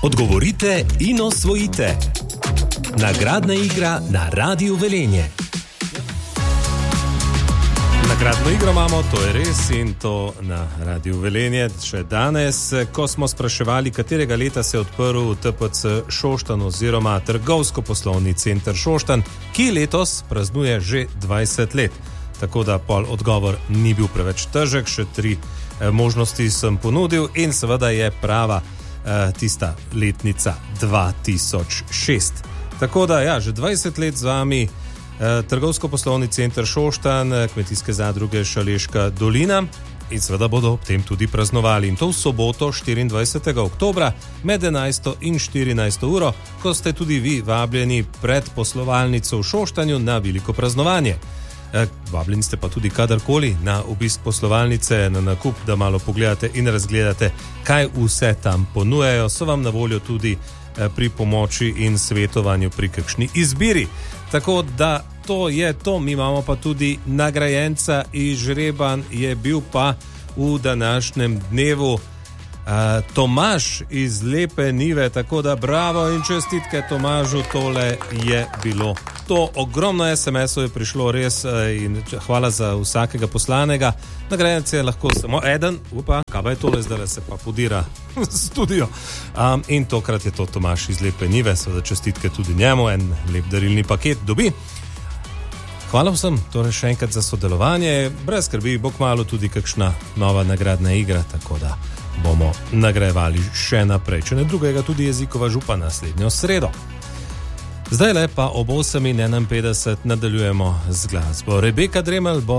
Odgovorite in osvojite. Nagradna igra na Radiu Velenje. Nagradno igro imamo, to je res, in to na Radiu Velenje. Še danes, ko smo spraševali, katerega leta se je odprl TPC Šoštanj oziroma Trgovsko-poslovni center Šoštanj, ki letos praznuje že 20 let. Tako da pol odgovor ni bil preveč težek, še 3 možnosti sem ponudil in seveda je prava tista letnica 2006. Tako da, ja, že 20 let z vami Trgovsko-poslovni center Šoštanj, kmetijske zadruge Šaleška dolina in seveda bodo ob tem tudi praznovali. In to v soboto 24. oktobra med 11. in 14. uro, ko ste tudi vi vabljeni pred poslovalnico v Šoštanju na veliko praznovanje. Vabljeni ste pa tudi kadarkoli na obisk poslovalnice, na nakup, da malo pogledate in razgledate, kaj vse tam ponujajo. So vam na voljo tudi pri pomoči in svetovanju pri kakšni izbiri. Tako da to je to, mi imamo pa tudi nagrajenca, izžreban je bil pa v današnjem dnevu Tomaž iz Lepe Nive, tako da bravo in čestitke Tomažu, tole je bilo to. Ogromno SMS-ov je prišlo res in hvala za vsakega poslanega. Nagrajenec je lahko samo eden, kaj je tole, zdaj se pa podira studio. In tokrat je to Tomaž iz Lepe Nive, seveda čestitke tudi njemu, en lep darilni paket dobi. Hvala vsem, torej še enkrat za sodelovanje, brez skrbi, bo kmalu tudi kakšna nova nagradna igra, tako da bomo nagrajevali še naprej, če ne drugega tudi jezikova župa naslednjo sredo. Zdaj le pa ob 8:51 nadaljujemo z glasbo. Rebeka Dremelj bo